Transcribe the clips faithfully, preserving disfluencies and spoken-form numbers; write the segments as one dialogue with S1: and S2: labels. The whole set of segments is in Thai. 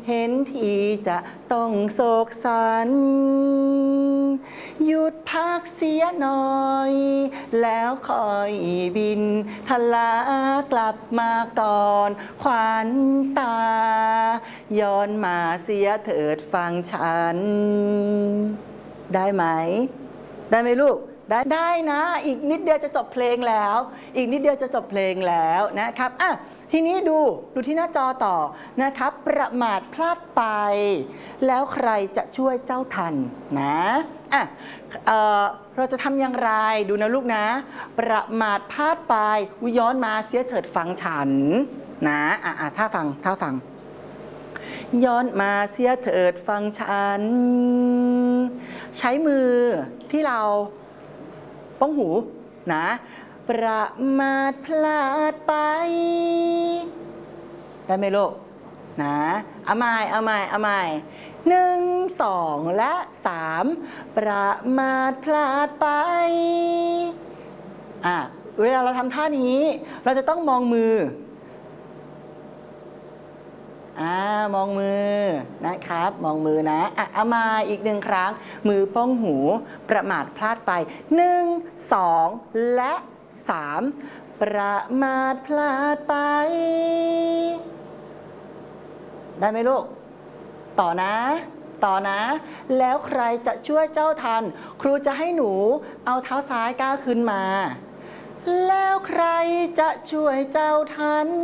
S1: เห็นทีจะต้องโศกสันหยุดพักเสียหน่อยแล้วคอยบินทลากลับมาก่อนขวัญตาย้อนมาเสียเถิดฟังฉันได้ไหมได้ไหมลูกได้ได้นะอีกนิดเดียวจะจบเพลงแล้วอีกนิดเดียวจะจบเพลงแล้วนะครับอ่ะทีนี้ดูดูที่หน้าจอต่อนะครับประมาทพลาดไปแล้วใครจะช่วยเจ้าทันนะอ่ะเอ่อเราจะทำอย่างไรดูนะลูกนะประมาทพลาดไปย้อนมาเสียเถิดฟังฉันนะอ่ะอ่ะถ้าฟังถ้าฟังย้อนมาเสียเถิดฟังฉันใช้มือที่เราป้องหูนะประมาทพลาดไปได้ไหมลูกนะเอาใหม่เอาใหม่เอาใหม่หนึ่งสองและสามประมาทพลาดไปอ่ะเวลาเราทำท่านี้เราจะต้องมองมืออ่ามองมือนะครับมองมือนะอ่ะเอามาอีกหนึ่งครั้งมือป้องหูประมาทพลาดไปหนึ่งสองและสามประมาทพลาดไปได้ไหมลูกต่อนะต่อนะแล้วใครจะช่วยเจ้าทันครูจะให้หนูเอาเท้าซ้ายก้าวขึ้นมาแล้วใครจะช่วยเจ้าทัน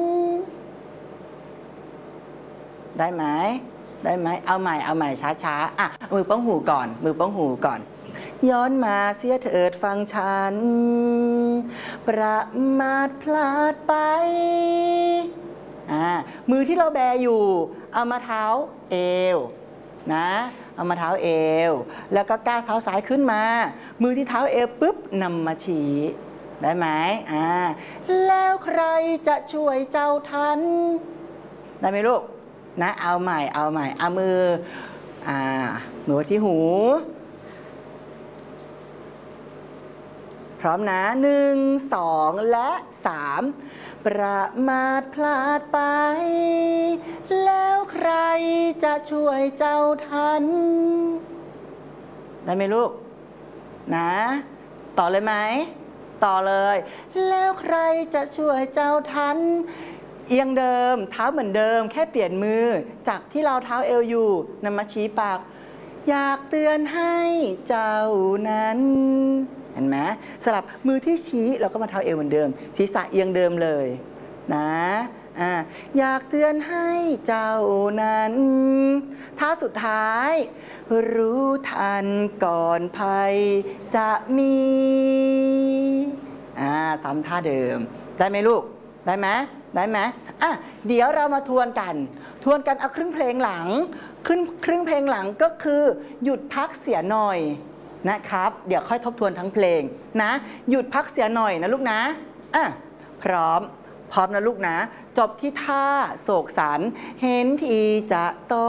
S1: ได้ไหมได้ไหมเอาใหม่เอาใหม่ช้าๆอ่ะมือป้องหูก่อนมือป้องหูก่อนย้อนมาเสียเถิดฟังฉันประมาทพลาดไปอ่ามือที่เราแบอยู่เอามาเท้าเอวนะเอามาเท้าเอวแล้วก็ก้าวเท้าซ้ายขึ้นมามือที่เท้าเอวปุ๊บนำมาชี้ได้ไหมอ่าแล้วใครจะช่วยเจ้าทันได้ไหมลูกนะเอาใหม่เอาใหม่เอามืออ่ามือที่หูพร้อมนะหนึ่งสองและสามประมาทพลาดไปแล้วใครจะช่วยเจ้าทันได้ไหมลูกนะต่อเลยไหมต่อเลยแล้วใครจะช่วยเจ้าทันเอียงเดิมเท้าเหมือนเดิมแค่เปลี่ยนมือจากที่เราเท้าเอวอยู่นำมาชี้ปากอยากเตือนให้เจ้านั้นเห็นไหมสลับมือที่ชี้เราก็มาเท้าเอวเหมือนเดิมศีรษะเอียงเดิมเลยนะอ่าอยากเตือนให้เจ้านั้นท่าสุดท้ายรู้ทันก่อนภัยจะมีอ่าซ้ำท่าเดิมได้ไหมลูกได้ไหมได้ไหมอ่ะเดี๋ยวเรามาทวนกันทวนกันเอาครึ่งเพลงหลังขึ้นครึ่งเพลงหลังก็คือหยุดพักเสียหน่อยนะครับเดี๋ยวค่อยทบทวนทั้งเพลงนะหยุดพักเสียหน่อยนะลูกนะอ่ะพร้อมพร้อมนะลูกนะจบที่ท่าโศกสันเห็นทีจะต้อง